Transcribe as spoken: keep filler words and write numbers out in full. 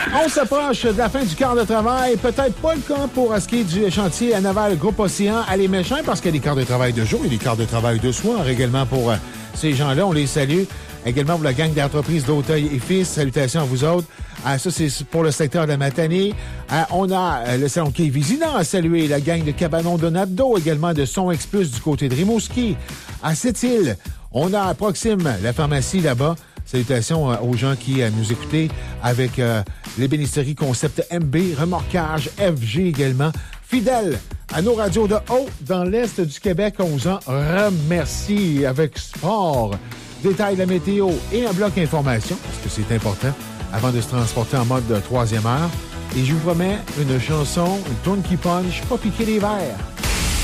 On s'approche de la fin du quart de travail. Peut-être pas le cas pour ce qui est du chantier à Naval Groupe Océan à Les Méchants, parce qu'il y a des quarts de travail de jour et des quarts de travail de soir également pour euh, ces gens-là. On les salue. Également pour la gang d'entreprises d'Auteuil et Fils. Salutations à vous autres. Ah, ça, c'est pour le secteur de la Matanie. Ah, on a euh, le salon Quai Vézina à saluer. La gang de Cabanon Donado, également de Son Explus du côté de Rimouski. À Sept-Îles, on a à Proxime la pharmacie là-bas. Salutations euh, aux gens qui euh, nous écoutaient avec euh, l'ébénisterie Concept M B, Remorquage, F G également. Fidèle à nos radios de haut dans l'Est du Québec, on vous en remercie avec sport. Détail de la météo et un bloc information, parce que c'est important, avant de se transporter en mode de troisième heure. Et je vous promets une chanson, une tourne qui punch, pas piquer les verres.